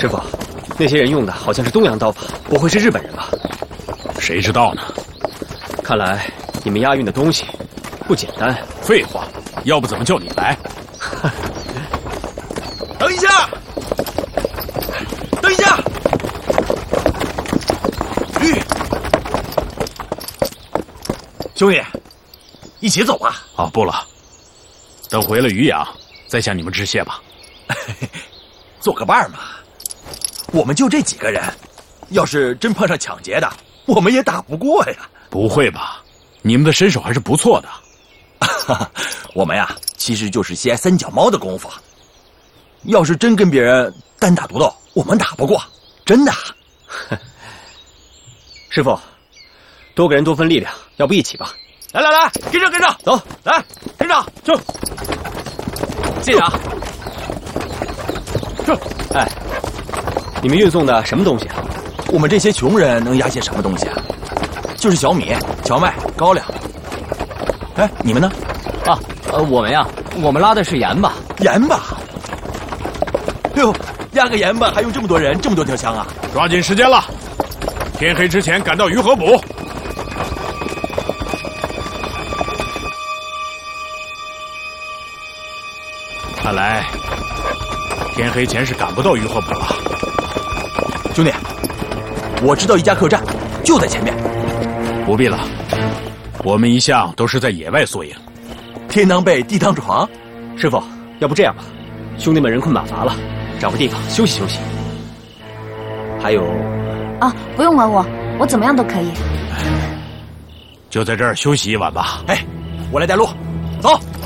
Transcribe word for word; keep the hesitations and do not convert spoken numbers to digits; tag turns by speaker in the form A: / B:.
A: 师傅，那些人用的好像是东洋刀法，不会是日本人吧？
B: 谁知道呢？
A: 看来你们押运的东西不简单。
B: 废话，要不怎么叫你来？
C: 等一下，等一下，吁，兄弟，一起走吧。
B: 啊，不了，等回了渔阳再向你们致谢吧。
C: 做个伴嘛，我们就这几个人，要是真碰上抢劫的，我们也打不过呀。
B: 不会吧？你们的身手还是不错的。
C: 我们呀，其实就是些三脚猫的功夫。要是真跟别人单打独斗，我们打不过，真的。
A: 师傅，多个人多分力量，要不一起吧？
C: 来来来，跟上跟上，
A: 走，
C: 来跟上，
A: 走。
C: 谢谢啊。
A: 这，哎，你们运送的什么东西啊？
C: 我们这些穷人能押些什么东西啊？就是小米、荞麦、高粱。哎，你们呢？
D: 啊，呃，我们呀，我们拉的是盐巴。
C: 盐巴。哎呦，压个盐巴还用这么多人，这么多条枪啊！
B: 抓紧时间了，天黑之前赶到鱼河堡。看来天黑前是赶不到鱼河堡了。
C: 兄弟，我知道一家客栈，就在前面。
B: 不必了，我们一向都是在野外宿营。
C: 天当被，地当床。
A: 师傅，要不这样吧，兄弟们人困马乏了，找个地方休息休息。还有，
E: 啊，不用管我，我怎么样都可以。
B: 就在这儿休息一晚吧。
C: 哎，我来带路，走。